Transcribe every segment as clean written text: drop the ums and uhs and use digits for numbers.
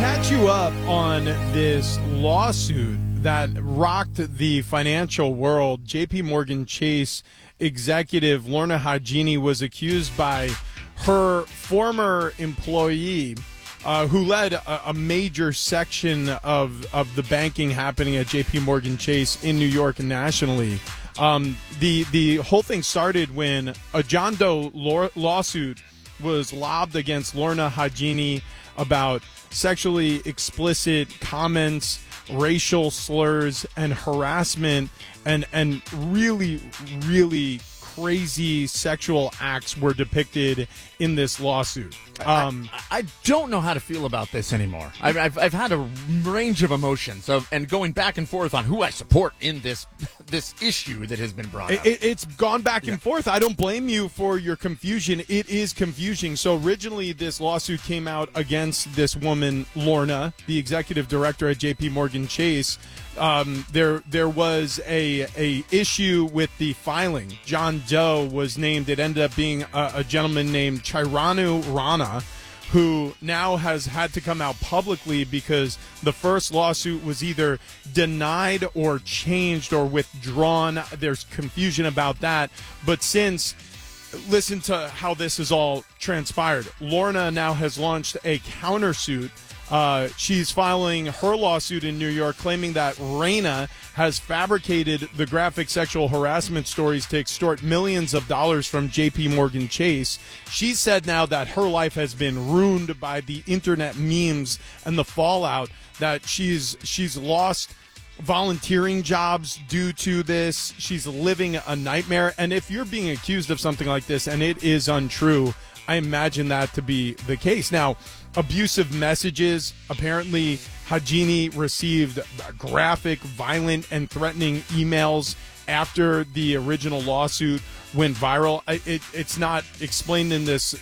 catch you up on this lawsuit that rocked the financial world. J.P. Morgan Chase executive Lorna Hagini was accused by her former employee who led a major section of the banking happening at J.P. Morgan Chase in New York and nationally. The whole thing started when a John Doe lawsuit was lobbed against Lorna Hagini about sexually explicit comments, racial slurs, and harassment, and really, really crazy sexual acts were depicted in this lawsuit. I don't know how to feel about this anymore. I've had a range of emotions and going back and forth on who I support in this issue that has been brought up. It's gone back and forth. I don't blame you for your confusion. It is confusing. So originally this lawsuit came out against this woman, Lorna, the executive director at J.P. Morgan Chase. There was a issue with the filing. John Doe was named. It ended up being a gentleman named Chiranu Rana, who now has had to come out publicly because the first lawsuit was either denied or changed or withdrawn. There's confusion about that. But since, listen to how this has all transpired. Lorna now has launched a countersuit. She's filing her lawsuit in New York claiming that Raina has fabricated the graphic sexual harassment stories to extort millions of dollars from J.P. Morgan Chase. She said now that her life has been ruined by the internet memes and the fallout, that she's lost volunteering jobs due to this. She's living a nightmare. And if you're being accused of something like this and it is untrue, I imagine that to be the case. Now, abusive messages. Apparently, Hagini received graphic, violent, and threatening emails after the original lawsuit went viral. It's not explained in this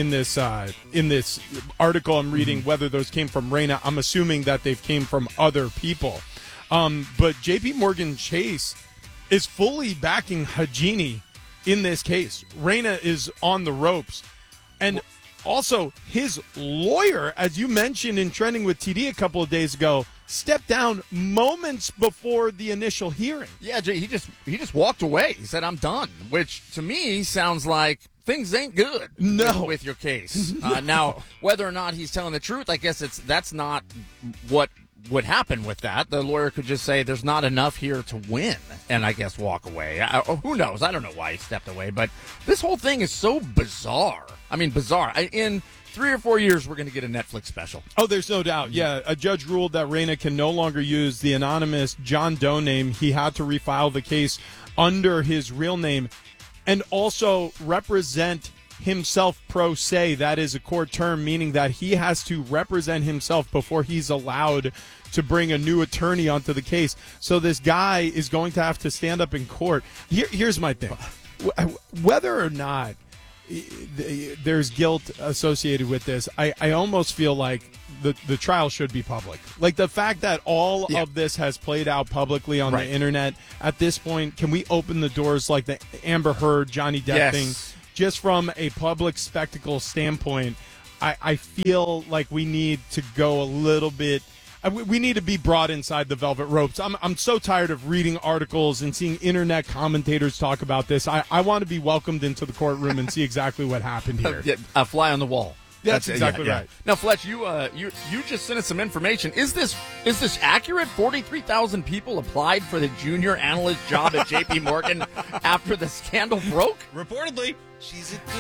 article I'm reading whether those came from Raina. I'm assuming that they've came from other people. But J.P. Morgan Chase is fully backing Hagini in this case. Raina is on the ropes. And also, his lawyer, as you mentioned in Trending with TD a couple of days ago, stepped down moments before the initial hearing. Yeah, Jay, he just walked away. He said, "I'm done," which to me sounds like things ain't good with your case. Now, whether or not he's telling the truth, I guess that's not what would happen with that. The lawyer could just say there's not enough here to win and I guess walk away. Who knows? I don't know why he stepped away, but this whole thing is so bizarre. I mean, bizarre. In 3 or 4 years, we're going to get a Netflix special. Oh, there's no doubt. Yeah, a judge ruled that Raina can no longer use the anonymous John Doe name. He had to refile the case under his real name and also represent himself pro se. That is a court term, meaning that he has to represent himself before he's allowed to bring a new attorney onto the case. So this guy is going to have to stand up in court. Here's my thing. Whether or not there's guilt associated with this, I almost feel like the trial should be public. Like the fact that all of this has played out publicly on the internet, at this point, can we open the doors like the Amber Heard, Johnny Depp thing? Just from a public spectacle standpoint, I feel like we need to go a little bit. We need to be brought inside the velvet ropes. I'm so tired of reading articles and seeing internet commentators talk about this. I want to be welcomed into the courtroom and see exactly what happened here. A fly on the wall. That's exactly right. Now, Fletch, you just sent us some information. Is this accurate? 43,000 people applied for the junior analyst job at J.P. Morgan after the scandal broke? Reportedly. She's a good